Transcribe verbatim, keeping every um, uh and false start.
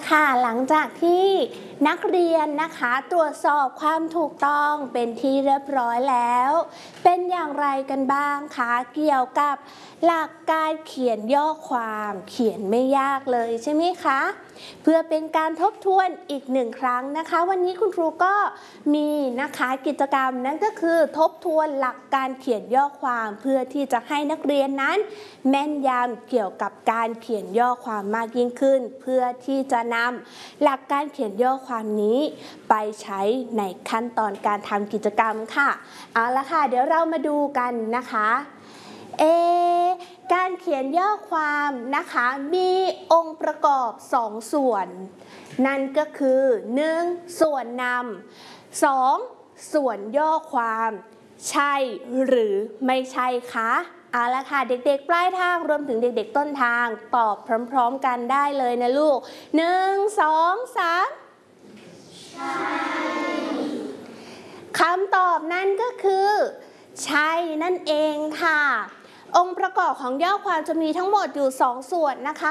ละค่ะหลังจากที่นักเรียนนะคะตรวจสอบความถูกต้องเป็นที่เรียบร้อยแล้วเป็นอย่างไรกันบ้างคะเกี่ยวกับหลักการเขียนย่อความเขียนไม่ยากเลยใช่ไหมคะเพื่อเป็นการทบทวนอีกหนึ่งครั้งนะคะวันนี้คุณครูก็มีนะคะกิจกรรมนั่นก็คือทบทวนหลักการเขียนย่อความเพื่อที่จะให้นักเรียนนั้นแม่นยำเกี่ยวกับการเขียนย่อความมากยิ่งขึ้นเพื่อที่จะนำหลักการเขียนย่อความนี้ไปใช้ในขั้นตอนการทำกิจกรรมค่ะเอาละค่ะเดี๋ยวเรามาดูกันนะคะเอการเขียนย่อความนะคะมีองค์ประกอบสองส่วนนั่นก็คือหนึ่งส่วนนำสองส่วนย่อความใช่หรือไม่ใช่คะเอาละค่ะเด็กๆปลายทางรวมถึงเด็กๆต้นทางตอบพร้อมๆกันได้เลยนะลูกหนึ่งสองสามใช่คำตอบนั่นก็คือใช่นั่นเองค่ะองค์ประกอบของย่อความจะมีทั้งหมดอยู่สองส่วนนะคะ